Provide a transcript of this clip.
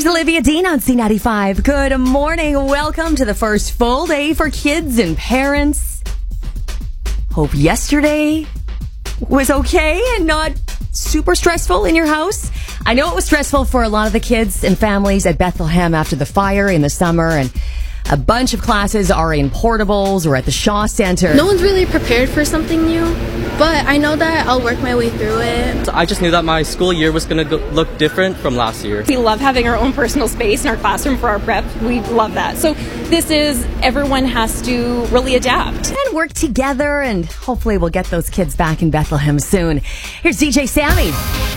Here's Olivia Dean on C95. Good morning. Welcome to the first full day for kids and parents. Hope yesterday was okay and not super stressful in your house. I know it was stressful for a lot of the kids and families at Bethlehem after the fire in the summer, and a bunch of classes are in portables or at the Shaw Center. No one's really prepared for something new, but I know that I'll work my way through it. I just knew that my school year was going to look different from last year. We love having our own personal space in our classroom for our prep. We love that. So this is, everyone has to really adapt. And work together, and hopefully we'll get those kids back in Bethlehem soon. Here's DJ Sammy.